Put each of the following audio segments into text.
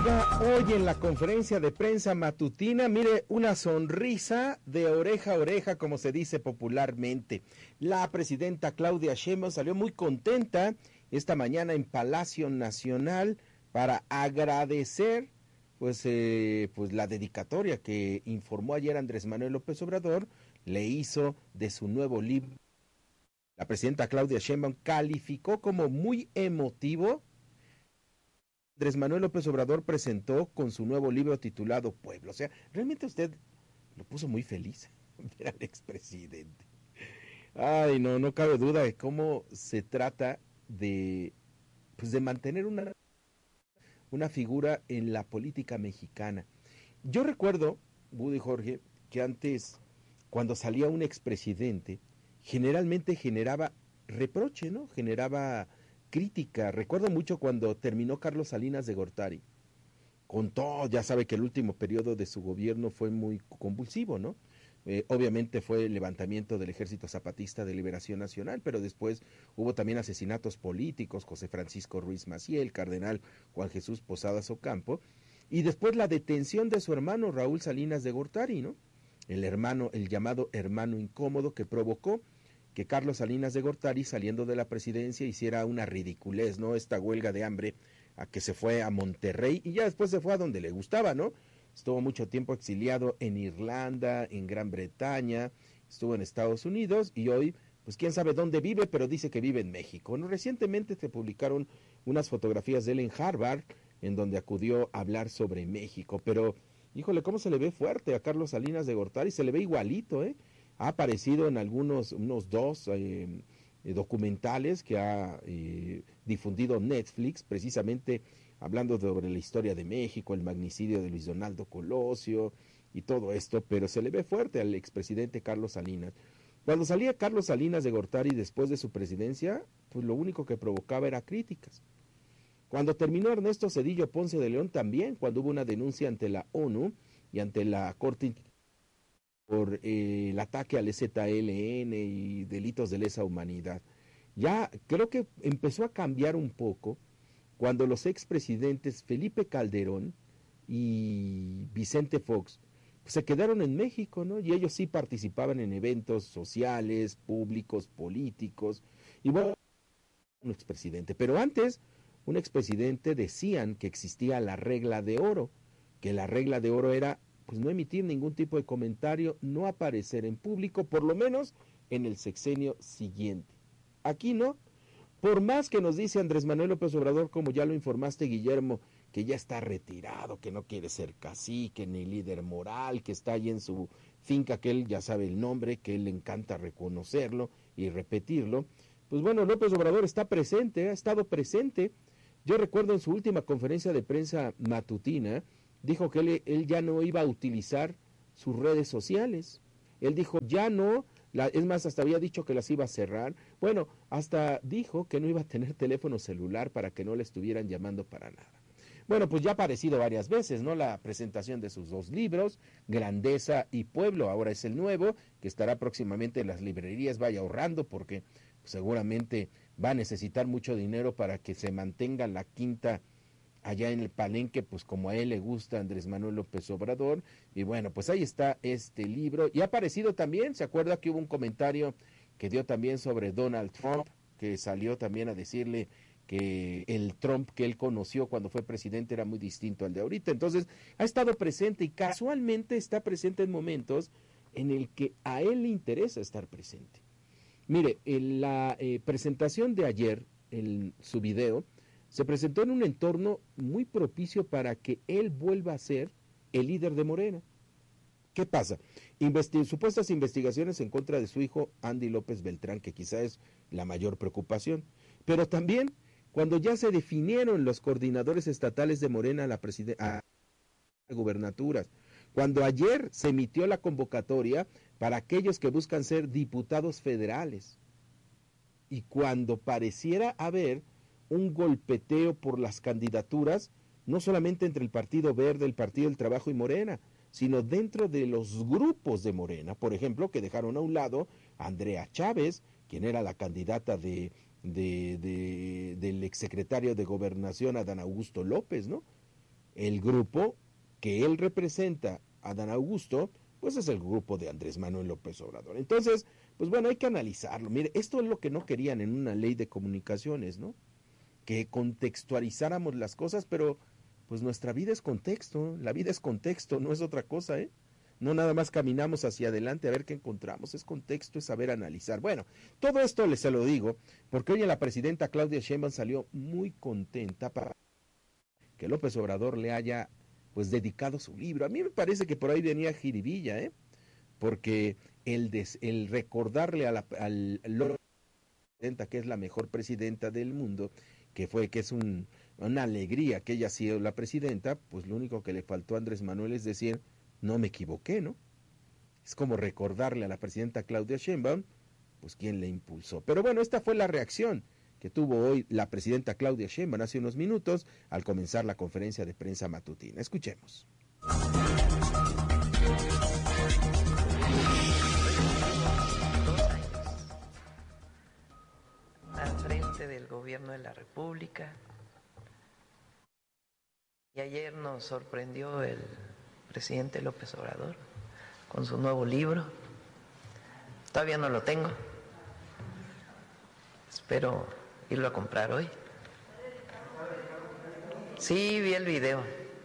Oiga, hoy en la conferencia de prensa matutina, mire, una sonrisa de oreja a oreja, como se dice popularmente. La presidenta Claudia Sheinbaum salió muy contenta esta mañana en Palacio Nacional para agradecer pues la dedicatoria que informó ayer Andrés Manuel López Obrador le hizo de su nuevo libro. La presidenta Claudia Sheinbaum calificó como muy emotivo Andrés Manuel López Obrador presentó con su nuevo libro titulado Pueblo. O sea, realmente usted lo puso muy feliz ver al expresidente. Ay, no, no cabe duda de cómo se trata de mantener una figura en la política mexicana. Yo recuerdo, Buddy Jorge, que antes, cuando salía un expresidente, generalmente generaba reproche, ¿no? Generaba crítica. Recuerdo mucho cuando terminó Carlos Salinas de Gortari. Con todo, ya sabe que el último periodo de su gobierno fue muy convulsivo, ¿no? Obviamente fue el levantamiento del Ejército Zapatista de Liberación Nacional, pero después hubo también asesinatos políticos, José Francisco Ruiz Maciel, cardenal Juan Jesús Posadas Ocampo, y después la detención de su hermano Raúl Salinas de Gortari, ¿no? El llamado hermano incómodo que provocó que Carlos Salinas de Gortari, saliendo de la presidencia, hiciera una ridiculez, ¿no? Esta huelga de hambre a que se fue a Monterrey y ya después se fue a donde le gustaba, ¿no? Estuvo mucho tiempo exiliado en Irlanda, en Gran Bretaña, estuvo en Estados Unidos y hoy, pues quién sabe dónde vive, pero dice que vive en México, ¿no? Recientemente se publicaron unas fotografías de él en Harvard, en donde acudió a hablar sobre México, pero, híjole, cómo se le ve fuerte a Carlos Salinas de Gortari, se le ve igualito, ¿eh? Ha aparecido en unos dos documentales que ha difundido Netflix, precisamente hablando sobre la historia de México, el magnicidio de Luis Donaldo Colosio y todo esto, pero se le ve fuerte al expresidente Carlos Salinas. Cuando salía Carlos Salinas de Gortari después de su presidencia, pues lo único que provocaba era críticas. Cuando terminó Ernesto Zedillo Ponce de León también, cuando hubo una denuncia ante la ONU y ante la Corte por el ataque al EZLN y delitos de lesa humanidad. Ya creo que empezó a cambiar un poco cuando los expresidentes Felipe Calderón y Vicente Fox pues, se quedaron en México, ¿no? Y ellos sí participaban en eventos sociales, públicos, políticos. Y bueno, un expresidente. Pero antes, un expresidente decían que existía la regla de oro, que la regla de oro era pues no emitir ningún tipo de comentario, no aparecer en público, por lo menos en el sexenio siguiente. Aquí no. Por más que nos dice Andrés Manuel López Obrador, como ya lo informaste, Guillermo, que ya está retirado, que no quiere ser cacique ni líder moral, que está ahí en su finca, que él ya sabe el nombre, que él le encanta reconocerlo y repetirlo. Pues bueno, López Obrador está presente, ha estado presente. Yo recuerdo en su última conferencia de prensa matutina, dijo que él ya no iba a utilizar sus redes sociales. Él dijo, ya no, es más, hasta había dicho que las iba a cerrar. Bueno, hasta dijo que no iba a tener teléfono celular para que no le estuvieran llamando para nada. Bueno, pues ya ha aparecido varias veces, ¿no? La presentación de sus dos libros, Grandeza y Pueblo, ahora es el nuevo, que estará próximamente en las librerías, vaya ahorrando porque seguramente va a necesitar mucho dinero para que se mantenga la quinta allá en el Palenque, pues como a él le gusta Andrés Manuel López Obrador, y bueno, pues ahí está este libro, y ha aparecido también, ¿se acuerda que hubo un comentario que dio también sobre Donald Trump, que salió también a decirle que el Trump que él conoció cuando fue presidente era muy distinto al de ahorita? Entonces, ha estado presente y casualmente está presente en momentos en el que a él le interesa estar presente. Mire, en la presentación de ayer, en su video, se presentó en un entorno muy propicio para que él vuelva a ser el líder de Morena. ¿Qué pasa? Supuestas investigaciones en contra de su hijo Andy López Beltrán, que quizá es la mayor preocupación. Pero también, cuando ya se definieron los coordinadores estatales de Morena a gubernaturas, cuando ayer se emitió la convocatoria para aquellos que buscan ser diputados federales, y cuando pareciera haber un golpeteo por las candidaturas, no solamente entre el Partido Verde, el Partido del Trabajo y Morena, sino dentro de los grupos de Morena, por ejemplo, que dejaron a un lado a Andrea Chávez, quien era la candidata del exsecretario de Gobernación, Adán Augusto López, ¿no? el grupo que él representa, Adán Augusto, pues es el grupo de Andrés Manuel López Obrador. Entonces, pues bueno, hay que analizarlo. Mire, esto es lo que no querían en una ley de comunicaciones, ¿no? Que contextualizáramos las cosas, pero pues nuestra vida es contexto, la vida es contexto, no es otra cosa, ¿eh? No nada más caminamos hacia adelante a ver qué encontramos, es contexto, es saber analizar. Bueno, todo esto les se lo digo porque hoy la presidenta Claudia Sheinbaum salió muy contenta para que López Obrador le haya pues dedicado su libro. A mí me parece que por ahí venía jiribilla, ¿eh? Porque el recordarle a la presidenta, que es la mejor presidenta del mundo, que es una alegría que ella ha sido la presidenta, pues lo único que le faltó a Andrés Manuel es decir, no me equivoqué, ¿no? Es como recordarle a la presidenta Claudia Sheinbaum, pues quién le impulsó. Pero bueno, esta fue la reacción que tuvo hoy la presidenta Claudia Sheinbaum hace unos minutos al comenzar la conferencia de prensa matutina. Escuchemos. Al frente del gobierno de la República. Y ayer nos sorprendió el presidente López Obrador con su nuevo libro. Todavía no lo tengo. Espero irlo a comprar hoy. Sí, vi el video.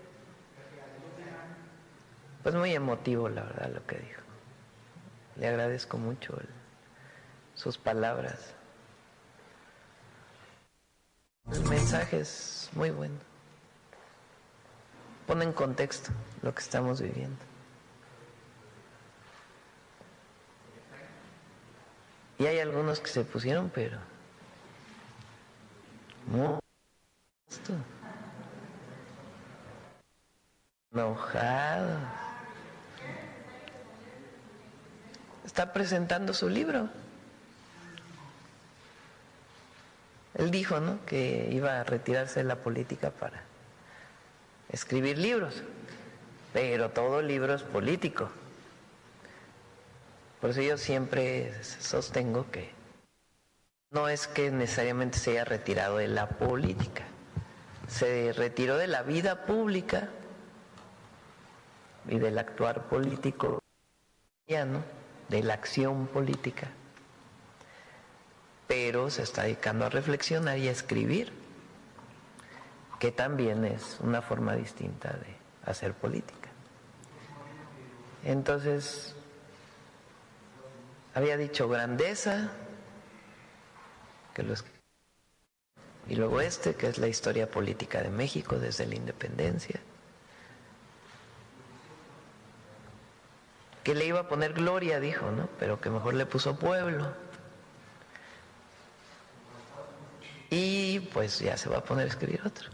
Pues muy emotivo, la verdad, lo que dijo. Le agradezco mucho sus palabras. El mensaje es muy bueno. Pone en contexto lo que estamos viviendo. Y hay algunos que se pusieron, pero no, enojados. Está presentando su libro. Él dijo, ¿no?, que iba a retirarse de la política para escribir libros, pero todo libro es político. Por eso yo siempre sostengo que no es que necesariamente se haya retirado de la política, se retiró de la vida pública y del actuar político, ¿no?, de la acción política, pero se está dedicando a reflexionar y a escribir, que también es una forma distinta de hacer política. Entonces, había dicho grandeza, y luego que es la historia política de México desde la independencia, que le iba a poner gloria, dijo, ¿no?, pero que mejor le puso pueblo. Y pues ya se va a poner a escribir otro.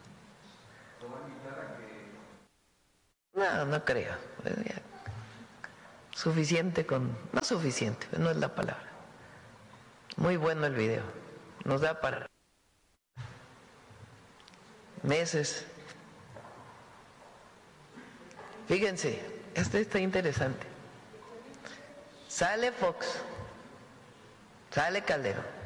No, no creo. Suficiente con... No suficiente, no es la palabra. Muy bueno el video. Nos da para meses. Fíjense, este está interesante. Sale Fox, sale Calderón,